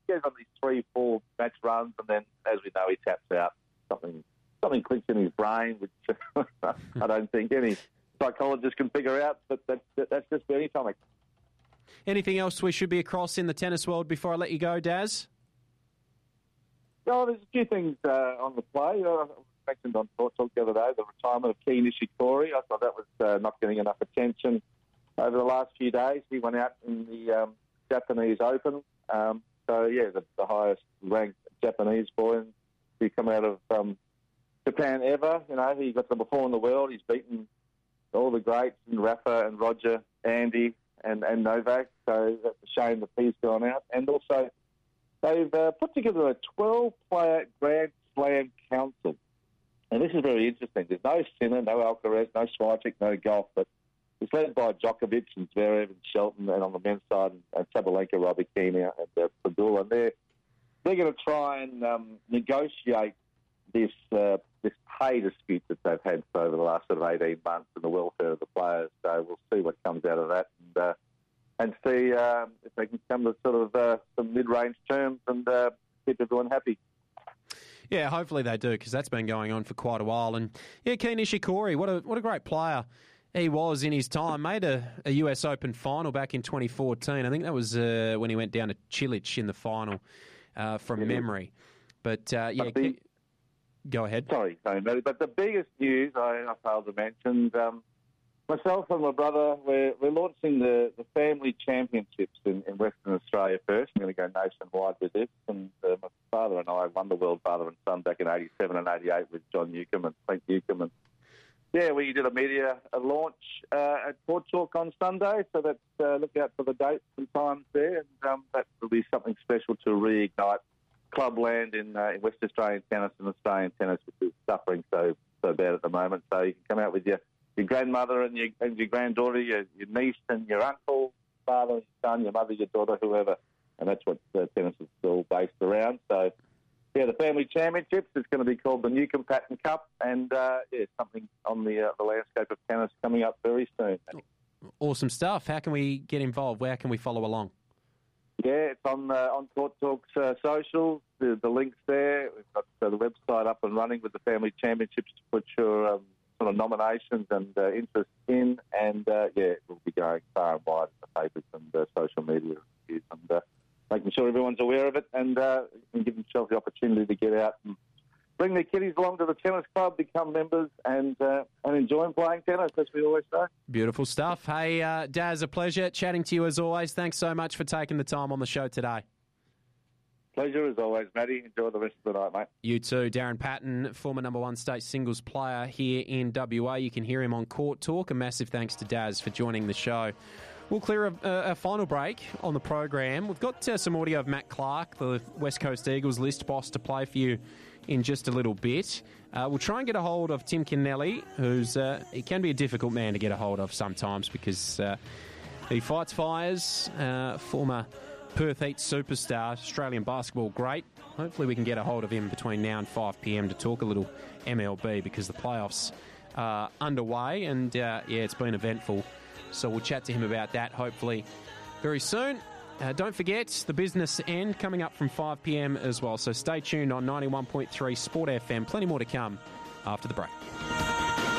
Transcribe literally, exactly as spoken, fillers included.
goes on these three, four match runs, and then, as we know, he taps out. Something something clicks in his brain, which I don't think any psychologist can figure out, but that's, that's just Bernie Tomic. Anything else we should be across in the tennis world before I let you go, Daz? Oh, there's a few things uh, on the play. Uh, I mentioned on Talk Talk the other day, the retirement of Kei Nishikori. I thought that was uh, not getting enough attention over the last few days. He went out in the um, Japanese Open. Um, so, yeah, the, the highest-ranked Japanese boy to come out of um, Japan ever. You know, he got number four in the world. He's beaten all the greats, and Rafa and Roger, Andy and, and Novak. So that's a shame that he's gone out. And also, they've uh, put together a twelve-player Grand Slam Council. And this is very interesting. There's no Sinner, no Alcaraz, no Swiatek, no golf, but it's led by Djokovic and Zverev and Shelton, and on the men's side, and, and Sabalenka, Rybakina, and uh, Padula. And they're, they're going to try and um, negotiate this uh, this pay dispute that they've had for over the last sort of eighteen months and the welfare of the players. So we'll see what comes out of that, and uh, and see um, if they can come to sort of uh, some mid-range terms and uh, keep everyone happy. Yeah, hopefully they do, because that's been going on for quite a while. And yeah, Kei Nishikori, what a what a great player he was in his time. Made a, a U S Open final back in twenty fourteen. I think that was uh, when he went down to Cilic in the final uh, from Yeah. memory. But uh, yeah, But the- Ke- go ahead. Sorry, sorry, Matty, but the biggest news I, I failed to mention, um, myself and my brother, we're, we're launching the, the family championships in, in Western Australia first. I'm going to go nationwide with this. And uh, my father and I won the World Father and Son back in eighty-seven and eighty-eight with John Newcombe and Clint Newcombe. And yeah, we did a media a launch uh, at Port Talk on Sunday, so that's, uh, look out for the dates and times there. And um, that will be something special to reignite clubland in, uh, in West Australian tennis and Australian tennis, which is suffering so so bad at the moment. So you can come out with your, your grandmother and your, and your granddaughter, your, your niece and your uncle, father, your son, your mother, your daughter, whoever. And that's what uh, tennis is all based around. So, yeah, the family championships is going to be called the Newcombe Patton Cup, and uh, yeah, something on the uh, the landscape of tennis coming up very soon. Awesome stuff. How can we get involved? Where can we follow along? Yeah, it's on uh, on Court Talk's uh, socials. The, the link's there. We've got uh, the website up and running with the family championships to put your um, sort of nominations and uh, interest in, and uh, yeah, it will be going far and wide in the papers and uh, social media reviews, and uh, making sure everyone's aware of it, and uh, and give themselves the opportunity to get out and bring their kiddies along to the tennis club, become members, and uh, and enjoy playing tennis, as we always say. Beautiful stuff. Hey, uh, Daz, a pleasure chatting to you as always. Thanks so much for taking the time on the show today. Pleasure as always, Matty. Enjoy the rest of the night, mate. You too. Darren Patton, former number one state singles player here in W A. You can hear him on Court Talk. A massive thanks to Daz for joining the show. We'll clear a, a, a final break on the program. We've got uh, some audio of Matt Clark, the West Coast Eagles list boss, to play for you in just a little bit. Uh, we'll try and get a hold of Tim Kennelly, who's uh, he can be a difficult man to get a hold of sometimes because uh, he fights fires, uh, former Perth Heat superstar, Australian basketball great. Hopefully we can get a hold of him between now and five p.m. to talk a little M L B because the playoffs are underway and, uh, yeah, it's been eventful. So we'll chat to him about that hopefully very soon. Uh, don't forget the business end coming up from five p.m. as well. So stay tuned on ninety-one point three Sport F M. Plenty more to come after the break.